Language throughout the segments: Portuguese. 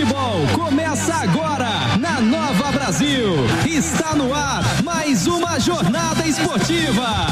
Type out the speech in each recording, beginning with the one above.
futebol começa agora na Nova Brasil. Está no ar mais uma jornada esportiva.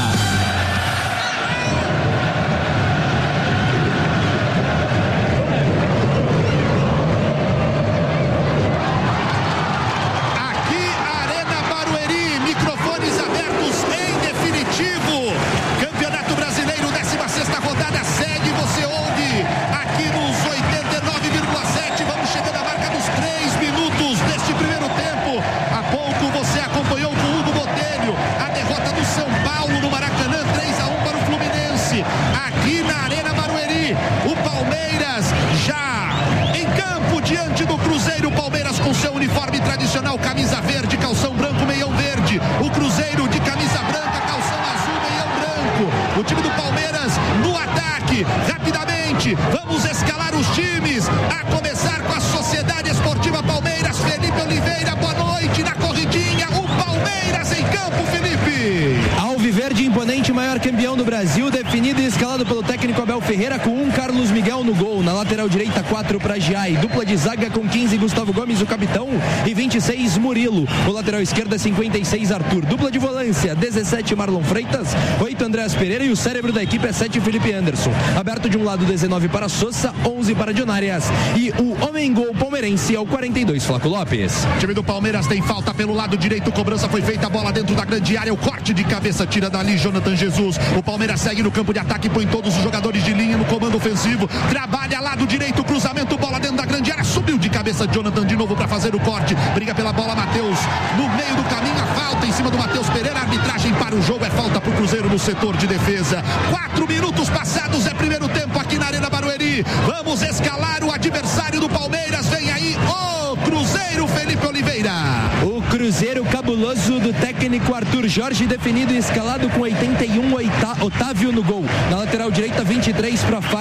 Camisa verde, calção branco, meião verde. O Cruzeiro de camisa branca, calção azul, meião branco. O time do Palmeiras no ataque. Rapidamente, vamos escalar os times. A começar com a Sociedade Esportiva Palmeiras. Felipe Oliveira, boa noite. Na corridinha, o Palmeiras em campo, Felipe. Alviverde imponente, maior campeão do Brasil, definido e escalado pelo técnico Abel Ferreira, com Carlos Miguel no gol. Na lateral direita, 4 para Giai. Dupla de zaga com 15, Gustavo Gomes, o capitão, e 26, Murilo. O lateral esquerda, 56, Arthur. Dupla de volância, 17, Marlon Freitas, 8, Andrés Pereira, e o cérebro da equipe é 7, Felipe Anderson. Aberto de um lado, 19 para Sousa, 11 para Dionarias. E o homem-gol palmeirense é o 42, Flaco Lopes. O time do Palmeiras tem falta pelo lado direito, cobrança foi feita, a bola dentro da grande área, o corte de cabeça tira dali Jonathan Jesus. O Palmeiras segue no campo de ataque, põe todos os jogadores de linha no comando ofensivo, trabalha lado direito, cruzamento, bola dentro da grande área, subiu de cabeça Jonathan de novo para fazer o corte, briga pela bola Matheus, no meio do caminho, a falta em cima do Matheus Pereira, a arbitragem para o jogo, é falta pro Cruzeiro no setor de defesa. 4 minutos passados, é primeiro tempo aqui na Arena Barueri. Vamos escalar o adversário do Palmeiras, vem aí o Cruzeiro, Felipe Oliveira. O Cruzeiro cabuloso do técnico Arthur Jorge, definido e escalado com 81, Otávio no gol. Na lateral direita, 23 para Fagner.